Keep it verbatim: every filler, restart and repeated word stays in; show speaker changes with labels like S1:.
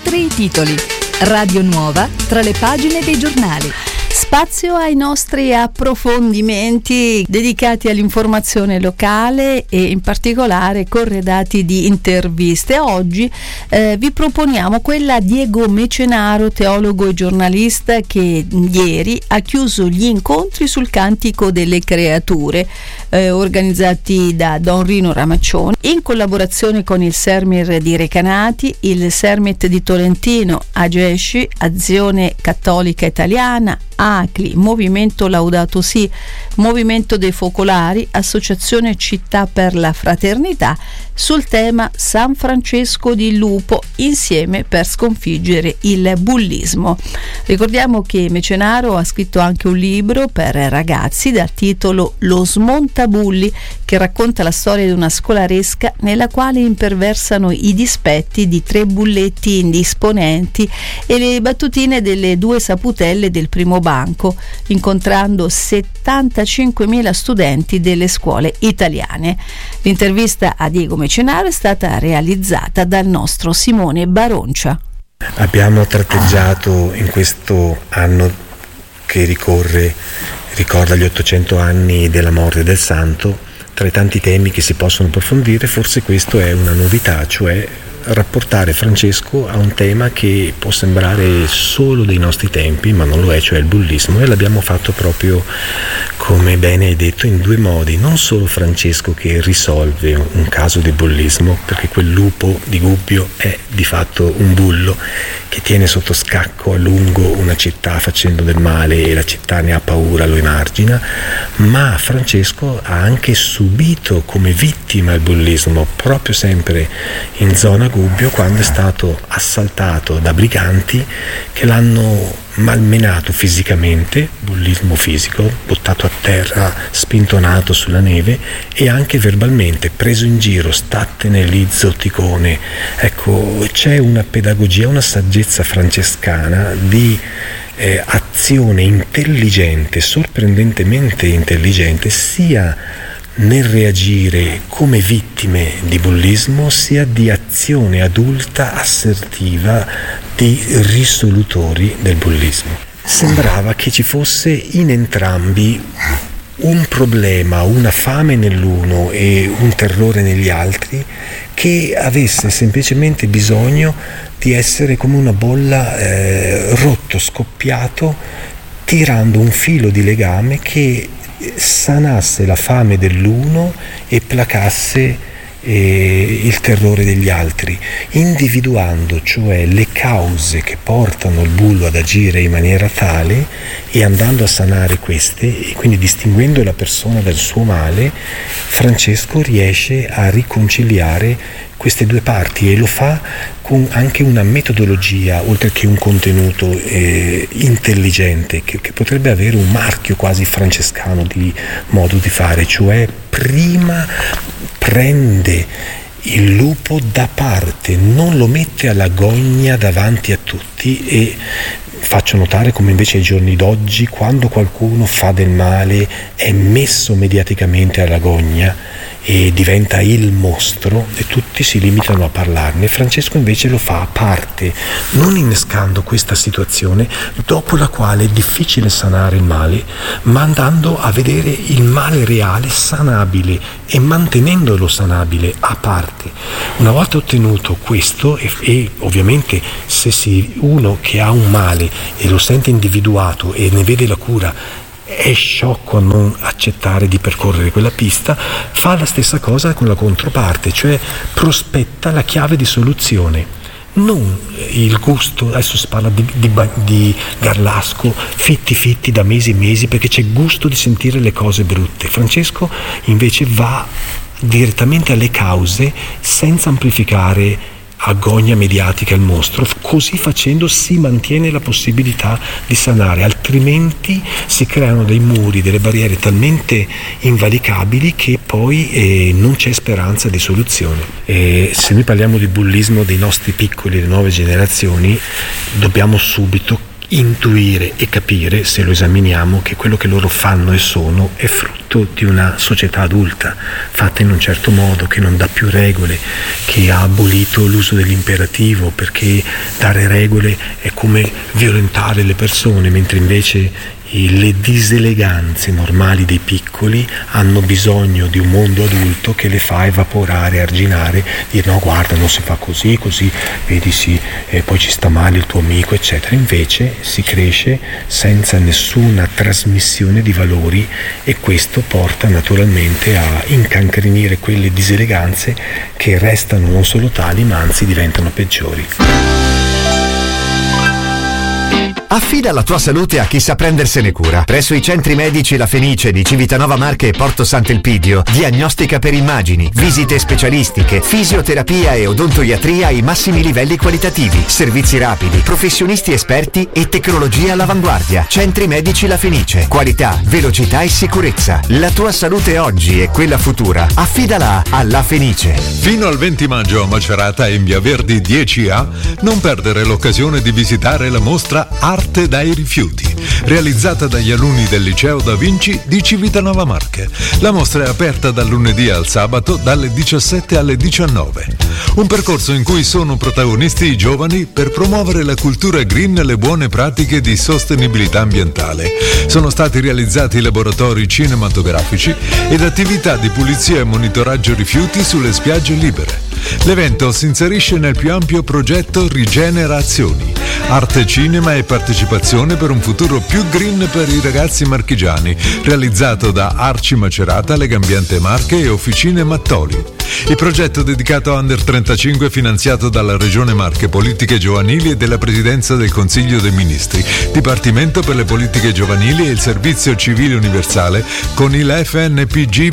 S1: Oltre i titoli. Radio Nuova tra le pagine dei giornali. Spazio ai nostri approfondimenti dedicati all'informazione locale e in particolare corredati di interviste. Oggi eh, vi proponiamo quella a Diego Mecenaro, teologo e giornalista, che ieri ha chiuso gli incontri sul Cantico delle Creature eh, organizzati da Don Rino Ramaccioni in collaborazione con il Sermir di Recanati, il Sermit di Tolentino, Agesci, Azione Cattolica Italiana, A C L I, Movimento Laudato Si, Movimento dei Focolari, Associazione Città per la Fraternità, sul tema San Francesco di Lupo, insieme per sconfiggere il bullismo. Ricordiamo che Mecenaro ha scritto anche un libro per ragazzi dal titolo Lo Smontabulli, che racconta la storia di una scolaresca nella quale imperversano i dispetti di tre bulletti indisponenti e le battutine delle due saputelle del primo banco, incontrando settantacinquemila studenti delle scuole italiane. L'intervista a Diego Mecenaro è stata realizzata dal nostro Simone Baroncia.
S2: Abbiamo tratteggiato in questo anno che ricorre, ricorda gli ottocento anni della morte del santo, tra i tanti temi che si possono approfondire, forse questo è una novità, cioè rapportare Francesco a un tema che può sembrare solo dei nostri tempi, ma non lo è, cioè il bullismo, e l'abbiamo fatto proprio, come bene hai detto, in due modi. Non solo Francesco che risolve un caso di bullismo, perché quel lupo di Gubbio è di fatto un bullo che tiene sotto scacco a lungo una città facendo del male e la città ne ha paura, lo emargina, ma Francesco ha anche subito come vittima il bullismo, proprio sempre in zona Gubbio, quando è stato assaltato da briganti che l'hanno malmenato fisicamente, bullismo fisico, buttato a terra, spintonato sulla neve, e anche verbalmente, preso in giro, statene lì zotticone. Ecco, c'è una pedagogia, una saggezza francescana di eh, azione intelligente, sorprendentemente intelligente, sia nel reagire come vittime di bullismo, sia di azione adulta assertiva di risolutori del bullismo. Sembrava che ci fosse in entrambi un problema, una fame nell'uno e un terrore negli altri, che avesse semplicemente bisogno di essere come una bolla eh, rotto, scoppiato, tirando un filo di legame che sanasse la fame dell'uno e placasse eh, il terrore degli altri, individuando cioè le cause che portano il bullo ad agire in maniera tale e andando a sanare queste, e quindi distinguendo la persona dal suo male. Francesco riesce a riconciliare queste due parti, e lo fa con anche una metodologia, oltre che un contenuto eh, intelligente, che, che potrebbe avere un marchio quasi francescano di modo di fare, cioè prima prende il lupo da parte, non lo mette alla gogna davanti a tutti. E faccio notare come invece ai giorni d'oggi, quando qualcuno fa del male, è messo mediaticamente alla gogna e diventa il mostro e tutti si limitano a parlarne. Francesco invece lo fa a parte, non innescando questa situazione dopo la quale è difficile sanare il male, ma andando a vedere il male reale sanabile e mantenendolo sanabile a parte. Una volta ottenuto questo, e, e ovviamente se si uno che ha un male e lo sente individuato e ne vede la cura, è sciocco a non accettare di percorrere quella pista, fa la stessa cosa con la controparte, cioè prospetta la chiave di soluzione, non il gusto. Adesso si parla di, di, di Garlasco, fitti fitti da mesi e mesi, perché c'è gusto di sentire le cose brutte. Francesco invece va direttamente alle cause senza amplificare agonia mediatica il mostro. Così facendo si mantiene la possibilità di sanare, altrimenti si creano dei muri, delle barriere talmente invalicabili che poi eh, non c'è speranza di soluzione. E se noi parliamo di bullismo dei nostri piccoli, le nuove generazioni, dobbiamo subito intuire e capire, se lo esaminiamo, che quello che loro fanno e sono è frutto di una società adulta, fatta in un certo modo, che non dà più regole, che ha abolito l'uso dell'imperativo, perché dare regole è come violentare le persone, mentre invece le diseleganze normali dei piccoli hanno bisogno di un mondo adulto che le fa evaporare, arginare, dire no guarda non si fa così, così vedi sì, e poi ci sta male il tuo amico eccetera. Invece si cresce senza nessuna trasmissione di valori e questo porta naturalmente a incancrenire quelle diseleganze che restano non solo tali ma anzi diventano peggiori.
S3: Affida la tua salute a chi sa prendersene cura. Presso i centri medici La Fenice di Civitanova Marche e Porto Sant'Elpidio, diagnostica per immagini, visite specialistiche, fisioterapia e odontoiatria ai massimi livelli qualitativi, servizi rapidi, professionisti esperti e tecnologia all'avanguardia. Centri medici La Fenice. Qualità, velocità e sicurezza. La tua salute oggi e quella futura. Affidala a La Fenice.
S4: Fino al venti maggio a Macerata in Via Verdi dieci A non perdere l'occasione di visitare la mostra Arte dai rifiuti, realizzata dagli alunni del Liceo Da Vinci di Civitanova Marche. La mostra è aperta dal lunedì al sabato dalle diciassette alle diciannove. Un percorso in cui sono protagonisti i giovani per promuovere la cultura green e le buone pratiche di sostenibilità ambientale. Sono stati realizzati laboratori cinematografici ed attività di pulizia e monitoraggio rifiuti sulle spiagge libere. L'evento si inserisce nel più ampio progetto Rigenerazioni, arte, cinema e partecipazione per un futuro più green per i ragazzi marchigiani, realizzato da Arci Macerata, Legambiente Marche e Officine Mattoli. Il progetto dedicato a Under trentacinque finanziato dalla Regione Marche, Politiche Giovanili e della Presidenza del Consiglio dei Ministri, Dipartimento per le Politiche Giovanili e il Servizio Civile Universale con il F N P G